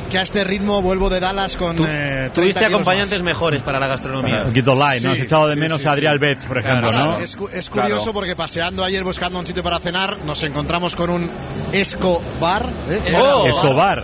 que a este ritmo vuelvo de Dallas con... Tuviste acompañantes mejores para la gastronomía. Un poquito light, ¿no? Has echado de menos a Adrián Betts, por ejemplo, claro, ¿no? Es curioso porque paseando ayer buscando un sitio para cenar, nos encontramos con un Escobar. Escobar.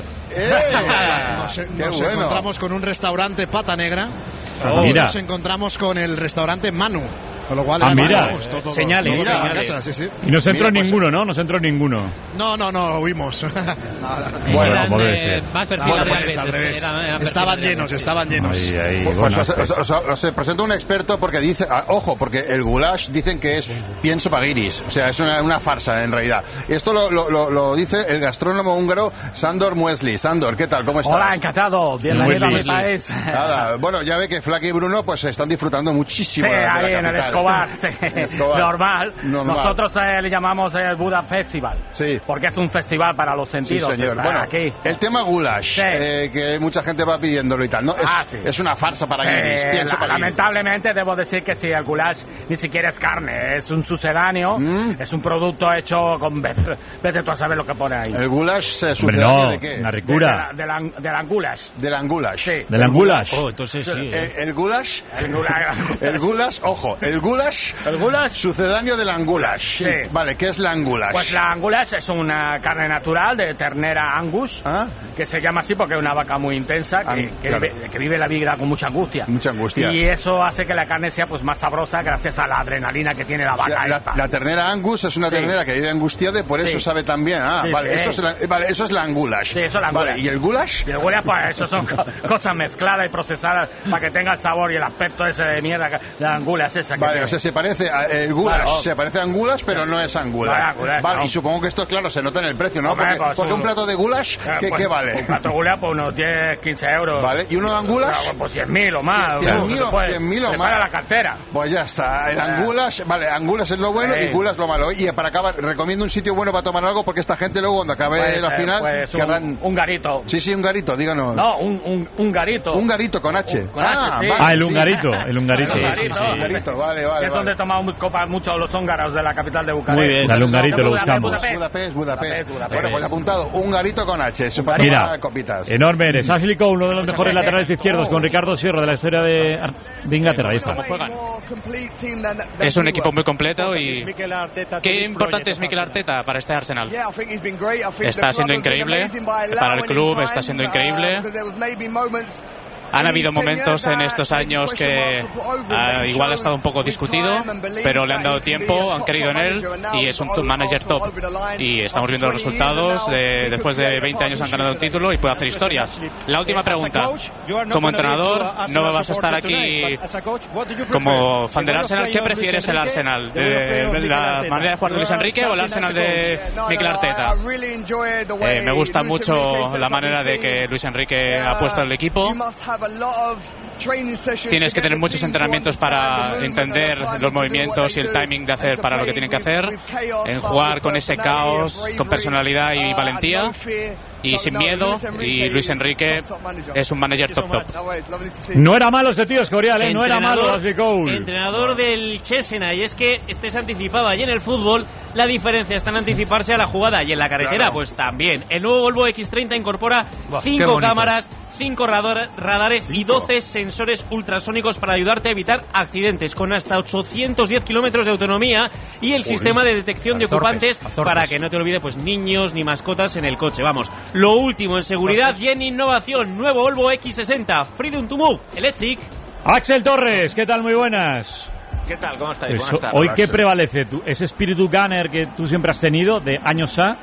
Nos encontramos con un restaurante Pata Negra. Mira. Nos encontramos con el restaurante Manu. Con lo cual, mira. Señales. Sí. Y no se entró ninguno, ¿no? No se entró ninguno. No, huimos. Bueno, como debe ser. Más perfil al revés. Estaban llenos. Ahí, pues os presento un experto porque dice, ojo, porque el goulash dicen que es pienso paguiris, o sea, es una farsa en realidad. Esto lo dice el gastrónomo húngaro Sándor Muesli. Sándor, ¿qué tal? ¿Cómo estás? Hola, encantado. Bienvenido a mi país. Nada, bueno, ya ve que Flaky y Bruno pues están disfrutando muchísimo. Sí, ahí en el Escobar, sí. Normal. Nosotros le llamamos el Buda Festival. Sí. Porque es un festival para los sentidos. Sí, señor. Bueno, aquí. El tema goulash, Sí. Que mucha gente va pidiéndolo y tal, ¿no? Es una farsa para guiris, pienso para guiris. Lamentablemente debo decir que sí, el goulash ni siquiera es carne, es un sucedáneo, es un producto hecho con... Vete tú a saber lo que pone ahí. ¿El goulash sucedáneo de qué? Una ricura. Del angulash. Del angulash. Sí. ¿Del angulash? Entonces sí. El goulash... El goulash, ojo, el goulash sucedáneo del angulash. Sí. Vale, ¿qué es la angulash? Pues la angulash es una carne natural de ternera Angus, que se llama así porque es una vaca muy intensa que vive la vida con mucha angustia. Mucha angustia. Y eso hace que la carne sea pues más sabrosa gracias a la adrenalina que tiene la vaca esta. La ternera Angus es una ternera que vive angustiada y por eso sabe tan bien. Eso es la angulash. Sí, eso es la angulash. Vale, ¿y el goulash? Y el goulash, pues eso son cosas mezcladas y procesadas para que tenga el sabor y el aspecto ese de mierda de la angulash esa. Vale, o sea, se parece a el goulash, se parece a angulash, pero no es angulash. Vale, y supongo que esto, claro, se nota en el precio, ¿no? Porque un plato de goulash, ¿qué vale? Un plato de goulash, pues unos 10, 15 euros. Vale, ¿y uno de angulash? Pues 100.000 o más. 100.000 o más. Para la cartera. Pues ya está, el angulash, vale, angulash es lo bueno y goulash lo malo. Y para acabar, recomiendo un sitio bueno para tomar algo porque esta gente luego cuando acabe la final... Pues un garito. Sí, un garito, díganos. No, un garito. Un garito con H. Con H, sí. Vale, el hungarito. El hungarito. Sí. Hungarito, vale. Es donde tomamos copas muchos los húngaros de la capital de Bucarest. Muy bien. El hungarito lo buscamos. Budapest. Bueno, pues apuntado, un garito con H. Eso para tomar copitas. Enorme eres. Ashley Cole, uno de los mejores laterales izquierdos con Ricardo Sierra de la historia de Inglaterra. Ahí está. Es un equipo muy completo y qué importante es Mikel Arteta para este Arsenal. Está siendo increíble para el club, está siendo increíble. Han habido momentos en estos años que igual ha estado un poco discutido, pero le han dado tiempo, han creído en él y es un manager top. Y estamos viendo los resultados. Después de 20 años han ganado un título y puede hacer historias. La última pregunta. Como entrenador, no vas a estar aquí como fan del Arsenal. ¿Qué prefieres el Arsenal? ¿La manera de jugar de Luis Enrique o el Arsenal de Mikel Arteta? Me gusta mucho la manera de que Luis Enrique ha puesto el equipo. Tienes que tener muchos entrenamientos para entender los movimientos y el timing de hacer para lo que tienen que hacer, en jugar con ese caos, con personalidad y valentía y sin miedo. Y Luis Enrique es un manager top. No era malo ese tío, Escorial, no era malo Ashley Cole. Entrenador del Chesena, y es que este se anticipaba y en el fútbol la diferencia está en anticiparse a la jugada y en la carretera pues también. El nuevo Volvo X30 incorpora 5 cámaras, 5 radares y 12 sensores ultrasónicos para ayudarte a evitar accidentes con hasta 810 kilómetros de autonomía y el sistema de detección de ocupantes para que no te olvide pues niños ni mascotas en el coche. Vamos, lo último en seguridad y en innovación. Nuevo Volvo X60 Freedom to Move Electric. Axel Torres, ¿qué tal? Muy buenas. ¿Qué tal? ¿Cómo estáis? Buenas tardes. Hoy, ¿qué prevalece? ¿Ese espíritu gunner que tú siempre has tenido de años A?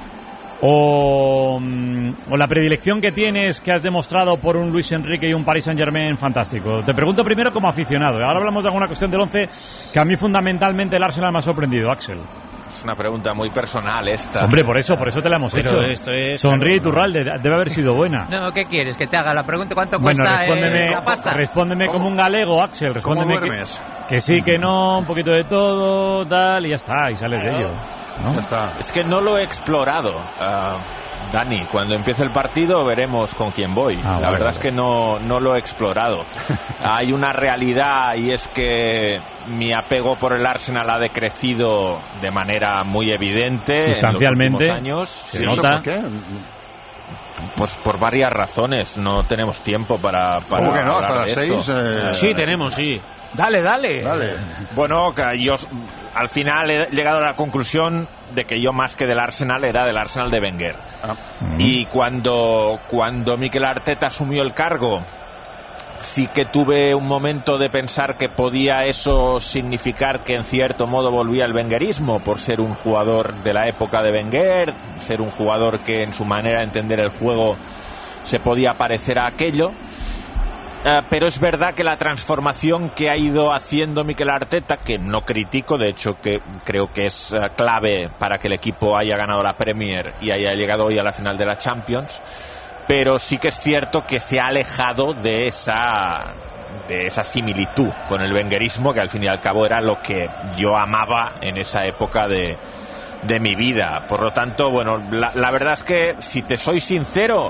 ¿O la predilección que tienes, que has demostrado por un Luis Enrique y un Paris Saint-Germain fantástico? Te pregunto primero como aficionado. Ahora hablamos de alguna cuestión del 11 que a mí fundamentalmente el Arsenal me ha sorprendido, Axel. Es una pregunta muy personal esta. Hombre, por eso te la hemos hecho. Sonríe, Iturralde, debe haber sido buena. No, ¿qué quieres? ¿Que te haga la pregunta? ¿Cuánto cuesta la pasta? Respóndeme como un galego, Axel. Respóndeme que sí, que no, un poquito de todo, tal, y ya está, y sales de ello. ¿No? Ya está. Es que no lo he explorado, Dani. Cuando empiece el partido veremos con quién voy. La verdad es que no lo he explorado. Hay una realidad y es que mi apego por el Arsenal ha decrecido de manera muy evidente sustancialmente en los últimos años. Se nota. ¿Por qué? Pues por varias razones. No tenemos tiempo para ¿Cómo que no? Hasta las 6. Sí, tenemos, sí. Dale. Bueno, que yo al final he llegado a la conclusión de que yo más que del Arsenal era del Arsenal de Wenger. Y cuando Mikel Arteta asumió el cargo, sí que tuve un momento de pensar que podía eso significar que en cierto modo volvía el wengerismo, por ser un jugador de la época de Wenger, ser un jugador que en su manera de entender el juego se podía parecer a aquello. Pero es verdad que la transformación que ha ido haciendo Mikel Arteta, que no critico, de hecho que creo que es clave para que el equipo haya ganado la Premier y haya llegado hoy a la final de la Champions, pero sí que es cierto que se ha alejado de esa similitud con el wengerismo, que al fin y al cabo era lo que yo amaba en esa época de mi vida. Por lo tanto, bueno, la verdad es que, si te soy sincero,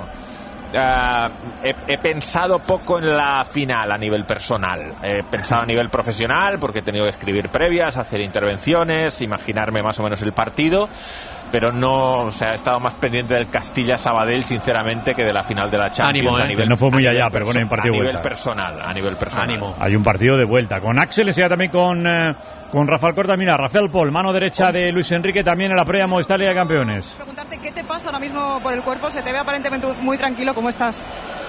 he pensado poco en la final a nivel personal. He pensado a nivel profesional porque he tenido que escribir previas, hacer intervenciones, imaginarme más o menos el partido, pero no, o sea, he estado más pendiente del Castilla-Sabadell, sinceramente, que de la final de la Champions. Ánimo, no fue muy allá, pero bueno, hay un partido de vuelta. A nivel personal. Ánimo. Hay un partido de vuelta. Con Axel, enseguida también con Rafael Corta. Mira, Rafael Pol, mano derecha de Luis Enrique, también en la previa Movistar Liga de Campeones. Preguntarte qué te pasa ahora mismo por el cuerpo, se te ve aparentemente muy tranquilo, ¿cómo estás?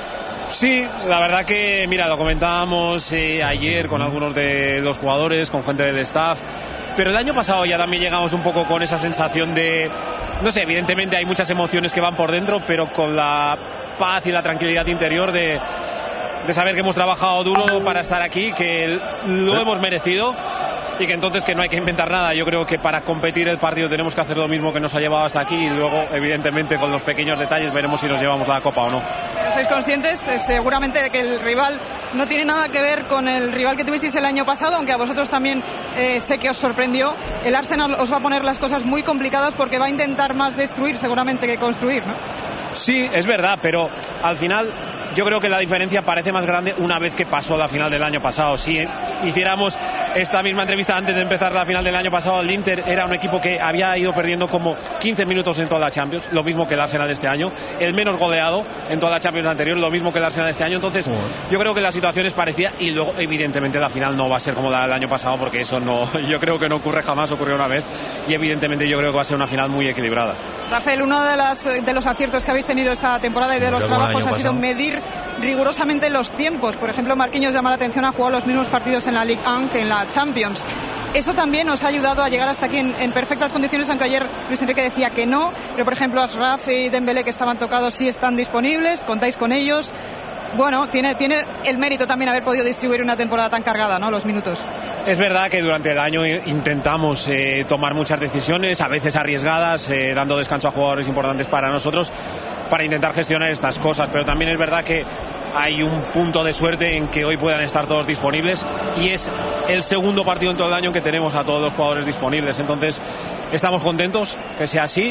Sí, la verdad que, mira, lo comentábamos ayer con algunos de los jugadores, con gente del staff, pero el año pasado ya también llegamos un poco con esa sensación de, no sé, evidentemente hay muchas emociones que van por dentro, pero con la paz y la tranquilidad interior de saber que hemos trabajado duro para estar aquí, que lo hemos merecido y que entonces que no hay que inventar nada. Yo creo que para competir el partido tenemos que hacer lo mismo que nos ha llevado hasta aquí y luego, evidentemente, con los pequeños detalles veremos si nos llevamos la copa o no. Pero sois conscientes seguramente de que el rival no tiene nada que ver con el rival que tuvisteis el año pasado, aunque a vosotros también sé que os sorprendió. El Arsenal os va a poner las cosas muy complicadas porque va a intentar más destruir seguramente que construir, ¿no? Sí, es verdad, pero al final yo creo que la diferencia parece más grande una vez que pasó la final del año pasado. Si hiciéramos esta misma entrevista antes de empezar la final del año pasado, el Inter era un equipo que había ido perdiendo como 15 minutos en toda la Champions, lo mismo que el Arsenal de este año, el menos goleado en toda la Champions anterior, lo mismo que el Arsenal de este año. Entonces yo creo que la situación es parecida y luego evidentemente la final no va a ser como la del año pasado, porque eso no, yo creo que no ocurre jamás, ocurrió una vez y evidentemente yo creo que va a ser una final muy equilibrada. Rafael, uno de los aciertos que habéis tenido esta temporada y de los trabajos ha sido medir rigurosamente los tiempos. Por ejemplo, Marquinhos llama la atención, ha jugado los mismos partidos en la Ligue 1 que en la Champions. Eso también os ha ayudado a llegar hasta aquí en perfectas condiciones, aunque ayer Luis Enrique decía que no, pero por ejemplo Ashraf y Dembélé, que estaban tocados, sí están disponibles, contáis con ellos. Bueno, tiene el mérito también haber podido distribuir una temporada tan cargada, ¿no?, los minutos. Es verdad que durante el año intentamos tomar muchas decisiones, a veces arriesgadas, dando descanso a jugadores importantes para nosotros, para intentar gestionar estas cosas, pero también es verdad que hay un punto de suerte en que hoy puedan estar todos disponibles y es el segundo partido en todo el año en que tenemos a todos los jugadores disponibles. Entonces estamos contentos que sea así,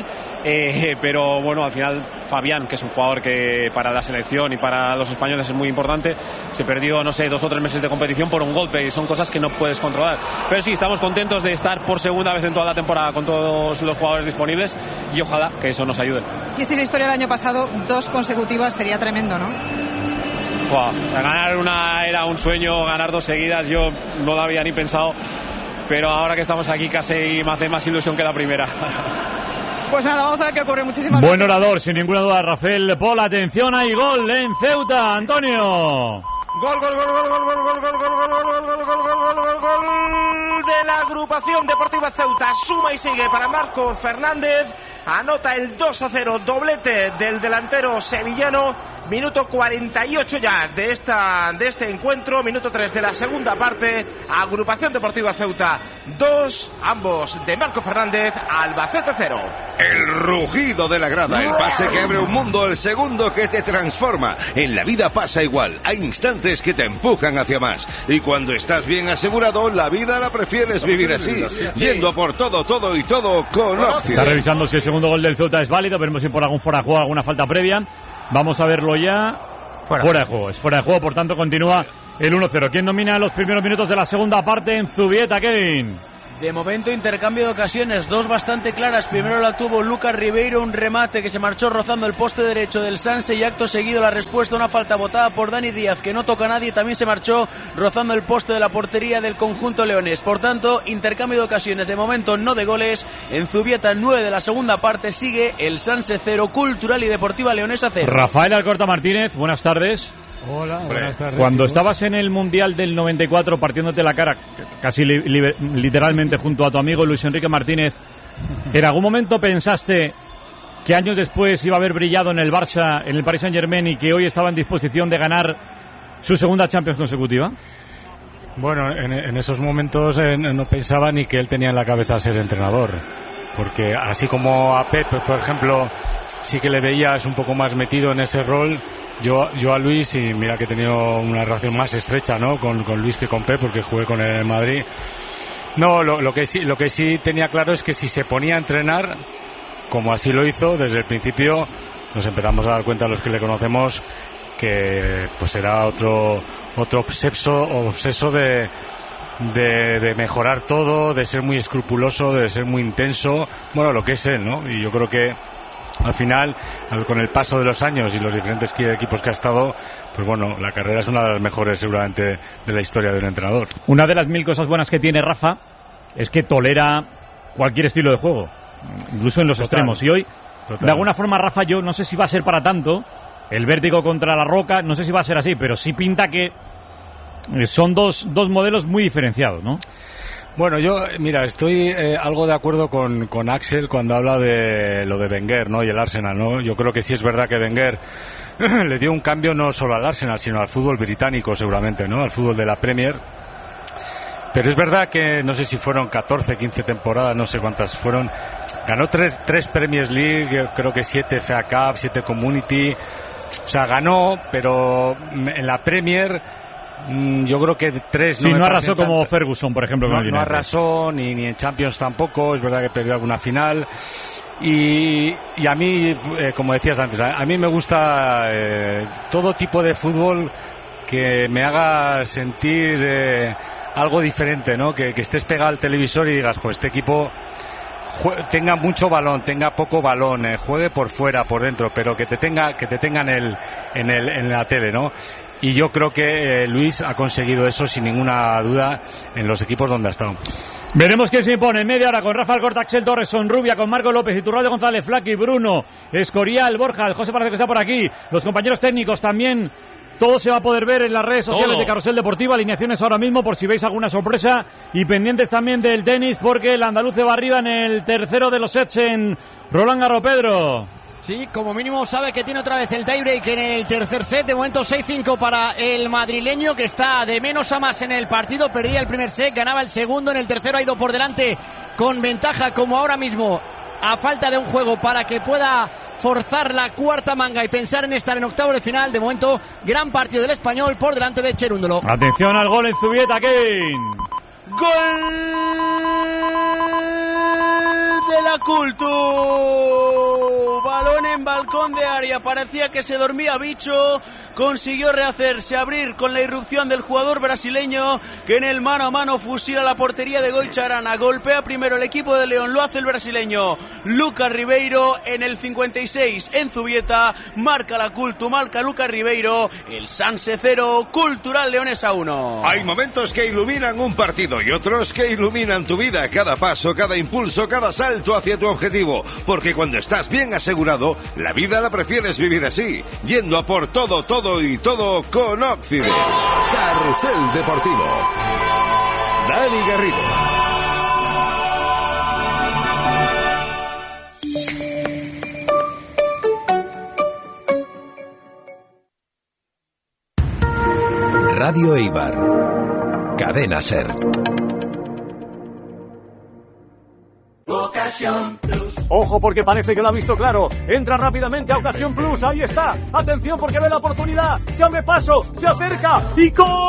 pero bueno, al final Fabián, que es un jugador que para la selección y para los españoles es muy importante, se perdió, no sé, 2 o 3 meses de competición por un golpe y son cosas que no puedes controlar. Pero sí, estamos contentos de estar por segunda vez en toda la temporada con todos los jugadores disponibles y ojalá que eso nos ayude. Y esta es la historia del año pasado, 2 consecutivas sería tremendo, ¿no? Ganar una era un sueño, ganar 2 seguidas yo no lo había ni pensado, pero ahora que estamos aquí casi me hace más ilusión que la primera. Pues nada, vamos a ver qué ocurre. Muchísimas gracias. Buen orador, sin ninguna duda, Rafael Pol. Atención, hay gol en Ceuta, Antonio. Gol de la agrupación deportiva Ceuta. Suma y sigue para Marco Fernández. Anota el 2-0, doblete del delantero sevillano. Minuto 48 ya de este encuentro. Minuto 3 de la segunda parte. Agrupación deportiva Ceuta 2, ambos de Marco Fernández. Albacete 0. El rugido de la grada, el pase que abre un mundo, el segundo que te transforma. En la vida pasa igual, hay instantes que te empujan hacia más. Y cuando estás bien asegurado, la vida la prefieres vivir así, yendo por todo y todo con Opción. Está revisando si el segundo gol del Ceuta es válido, veremos si por algún fuera de juego, alguna falta previa. Vamos a verlo ya. Fuera de juego, es fuera de juego, por tanto continúa el 1-0. ¿Quién domina los primeros minutos de la segunda parte en Zubieta, Kevin? De momento intercambio de ocasiones, dos bastante claras. Primero la tuvo Lucas Ribeiro, un remate que se marchó rozando el poste derecho del Sanse, y acto seguido la respuesta, una falta botada por Dani Díaz que no toca a nadie, también se marchó rozando el poste de la portería del conjunto leonés. Por tanto, intercambio de ocasiones, de momento no de goles. En Zubieta 9 de la segunda parte, sigue el Sanse 0, Cultural y Deportiva Leonesa 0. Rafael Alcorta Martínez, buenas tardes. Hola, buenas tardes. Cuando chicos. estabas en el Mundial del 94 partiéndote la cara casi literalmente junto a tu amigo Luis Enrique Martínez, ¿en algún momento pensaste que años después iba a haber brillado en el Barça, en el Paris Saint-Germain, y que hoy estaba en disposición de ganar su segunda Champions consecutiva? Bueno, en esos momentos no pensaba ni que él tenía en la cabeza ser entrenador, porque así como a Pep, por ejemplo, sí que le veías un poco más metido en ese rol. Yo a Luis, y mira que he tenido una relación más estrecha, ¿no?, con Luis que con Pep, porque jugué con él en Madrid. No, lo que sí tenía claro es que si se ponía a entrenar, como así lo hizo, desde el principio nos empezamos a dar cuenta los que le conocemos que pues era otro obseso de mejorar todo, de ser muy escrupuloso, de ser muy intenso, bueno, lo que es él, ¿no? Y yo creo que al final, con el paso de los años y los diferentes equipos que ha estado, pues bueno, la carrera es una de las mejores seguramente de la historia de un entrenador. Una de las 1000 cosas buenas que tiene Rafa es que tolera cualquier estilo de juego, incluso en los extremos. Y hoy, de alguna forma, Rafa, yo no sé si va a ser para tanto el vértigo contra la roca, no sé si va a ser así, pero sí pinta que son dos modelos muy diferenciados, ¿no? Bueno, yo, mira, estoy algo de acuerdo con Axel cuando habla de lo de Wenger, ¿no?, y el Arsenal, ¿no? Yo creo que sí es verdad que Wenger le dio un cambio no solo al Arsenal, sino al fútbol británico, seguramente, ¿no?, al fútbol de la Premier. Pero es verdad que no sé si fueron 14, 15 temporadas, no sé cuántas fueron. Ganó tres Premier League, creo que 7 FA Cup, 7 Community. O sea, ganó, pero en la Premier yo creo que 3 no. Sí, no arrasó como Ferguson, por ejemplo. No arrasó, ni en Champions tampoco. Es verdad que perdió alguna final. Y a mí, como decías antes, a mí me gusta todo tipo de fútbol que me haga sentir algo diferente, ¿no? Que estés pegado al televisor y digas, este equipo tenga mucho balón, tenga poco balón, juegue por fuera, por dentro, pero que te tenga en la tele, ¿no? Y yo creo que Luis ha conseguido eso sin ninguna duda en los equipos donde ha estado. Veremos quién se impone en media hora con Rafael Corta, Axel Torres, Sonrubia, con Marco López, Iturralde, González, Flaqui, Bruno, Escorial, Borja, el José parece que está por aquí, los compañeros técnicos también. Todo se va a poder ver en las redes sociales de Carrusel Deportivo. Alineaciones ahora mismo por si veis alguna sorpresa. Y pendientes también del tenis porque el andaluz se va arriba en el tercero de los sets en Roland Garros. Pedro. Sí, como mínimo sabe que tiene otra vez el tiebreak en el tercer set. De momento 6-5 para el madrileño, que está de menos a más en el partido. Perdía el primer set, ganaba el segundo. En el tercero ha ido por delante con ventaja, como ahora mismo, a falta de un juego para que pueda forzar la cuarta manga y pensar en estar en octavos de final. De momento, gran partido del español por delante de Cherúndolo. Atención al gol en Zubieta, Kevin. ¡Gol de la Cultu! Balón en balcón de área, parecía que se dormía Bicho, consiguió rehacerse, abrir con la irrupción del jugador brasileño que en el mano a mano fusila la portería de Goicha Arana. Golpea primero el equipo de León, lo hace el brasileño Lucas Ribeiro en el 56 en Zubieta, marca la Cultu, marca Lucas Ribeiro, el Sanse 0, Cultural Leonesa 1. Hay momentos que iluminan un partido y otros que iluminan tu vida, cada paso, cada impulso, cada salto hacia tu objetivo, porque cuando estás bien asegurado, la vida la prefieres vivir así, yendo a por todo y todo con Occident. Carrusel Deportivo. Dani Garrido. Radio Eibar. Cadena SER. Ocasión Plus. Ojo, porque parece que lo ha visto claro. Entra rápidamente a Ocasión Plus. Ahí está. Atención, porque ve la oportunidad. Se abre paso, se acerca y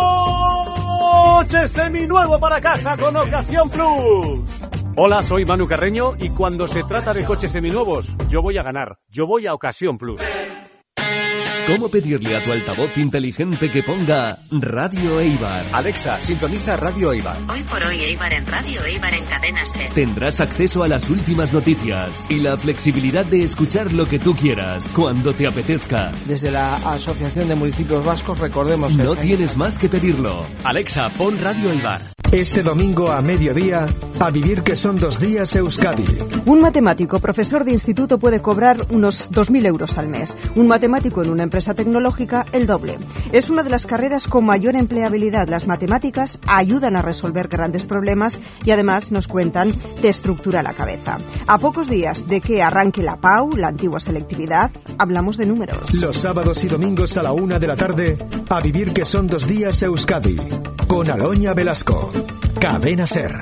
coche seminuevo para casa con Ocasión Plus. Hola, soy Manu Carreño y cuando se trata de coches seminuevos, yo voy a ganar. Yo voy a Ocasión Plus. cómo pedirle a tu altavoz inteligente que ponga Radio Eibar. Alexa, sintoniza Radio Eibar. Hoy por hoy Eibar en Radio Eibar en Cadena SER. Tendrás acceso a las últimas noticias y la flexibilidad de escuchar lo que tú quieras, cuando te apetezca. Desde la Asociación de Municipios Vascos, recordemos... No tienes más que pedirlo. Alexa, pon Radio Eibar. Este domingo a mediodía, a vivir que son 2 días Euskadi. Un matemático profesor de instituto puede cobrar unos 2.000 euros al mes. Un matemático en una empresa tecnológica, el doble. Es una de las carreras con mayor empleabilidad. Las matemáticas ayudan a resolver grandes problemas y además, nos cuentan, te estructura la cabeza. A pocos días de que arranque la PAU, la antigua selectividad, hablamos de números. Los sábados y domingos a la 1 de la tarde, a vivir que son 2 días Euskadi. Con Aloña Velasco. Cadena SER.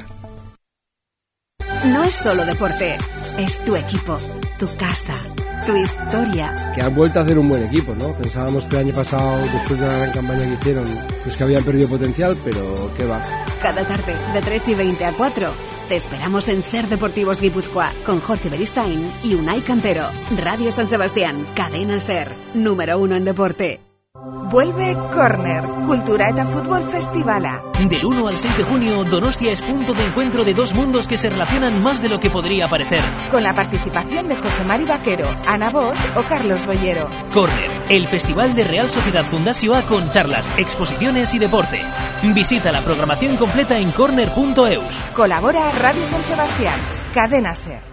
No es solo deporte, es tu equipo, tu casa, tu historia. Que han vuelto a hacer un buen equipo, ¿no? Pensábamos que el año pasado, después de la gran campaña que hicieron, pues que habían perdido potencial, pero qué va. Cada tarde, de 3:20 a 4, te esperamos en SER Deportivos Guipúzcoa, con Jorge Beristain y Unai Cantero. Radio San Sebastián, Cadena SER, número 1 en deporte. Vuelve Corner, Cultura eta Fútbol Festivala. Del 1 al 6 de junio, Donostia es punto de encuentro de dos mundos que se relacionan más de lo que podría parecer. Con la participación de José Mari Vaquero, Ana Bosch o Carlos Bollero. Corner, el festival de Real Sociedad Fundació con charlas, exposiciones y deporte. Visita la programación completa en corner.eus. Colabora Radio San Sebastián, Cadena SER.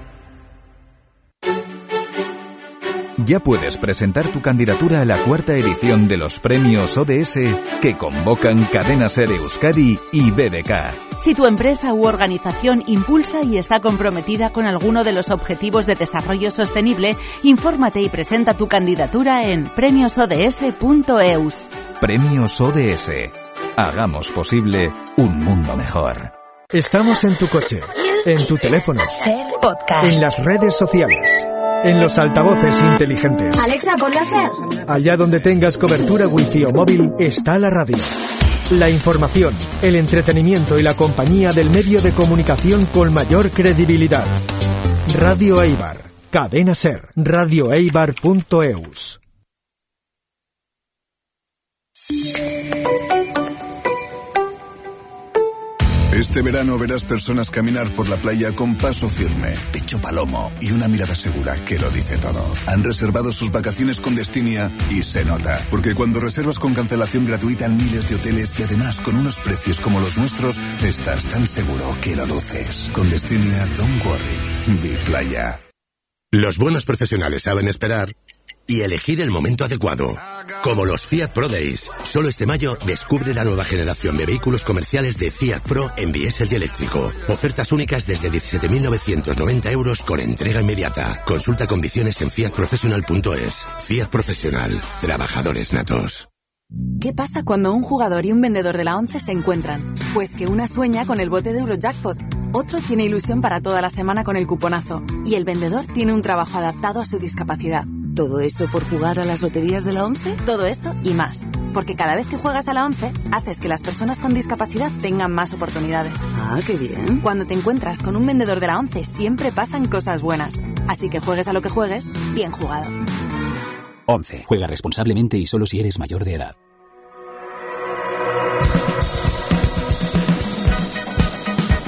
Ya puedes presentar tu candidatura a la 4ª edición de los premios ODS que convocan Cadena SER Euskadi y BBK. Si tu empresa u organización impulsa y está comprometida con alguno de los objetivos de desarrollo sostenible, infórmate y presenta tu candidatura en premiosods.eus. Premios ODS. Hagamos posible un mundo mejor. Estamos en tu coche, en tu teléfono, SER Podcast, en las redes sociales, en los altavoces inteligentes. Alexa, ponla SER. Allá donde tengas cobertura wifi o móvil, está la radio. La información, el entretenimiento y la compañía del medio de comunicación con mayor credibilidad. Radio Eibar, Cadena SER, radioeibar.eus. Este verano verás personas caminar por la playa con paso firme, pecho palomo y una mirada segura que lo dice todo. Han reservado sus vacaciones con Destinia y se nota, porque cuando reservas con cancelación gratuita en miles de hoteles y además con unos precios como los nuestros, estás tan seguro que lo luces. Con Destinia, don't worry, be playa. Los buenos profesionales saben esperar y elegir el momento adecuado. Como los Fiat Pro Days. Solo este mayo descubre la nueva generación de vehículos comerciales de Fiat Pro en diésel y eléctrico. Ofertas únicas desde 17.990 euros con entrega inmediata. Consulta condiciones en fiatprofessional.es. Fiat Profesional. Trabajadores natos. ¿Qué pasa cuando un jugador y un vendedor de la 11 se encuentran? Pues que una sueña con el bote de Eurojackpot, otro tiene ilusión para toda la semana con el cuponazo y el vendedor tiene un trabajo adaptado a su discapacidad. ¿Todo eso por jugar a las loterías de la 11? Todo eso y más. Porque cada vez que juegas a la 11, haces que las personas con discapacidad tengan más oportunidades. Ah, qué bien. Cuando te encuentras con un vendedor de la 11, siempre pasan cosas buenas. Así que juegues a lo que juegues, bien jugado. 11. Juega responsablemente y solo si eres mayor de edad.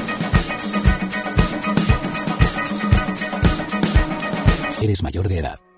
Eres mayor de edad.